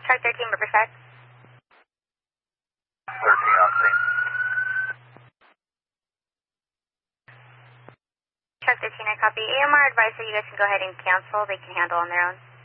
Truck 13, Riverside. 13 on scene. Truck 13, I copy. AMR advice that you guys can go ahead and cancel. They can handle on their own.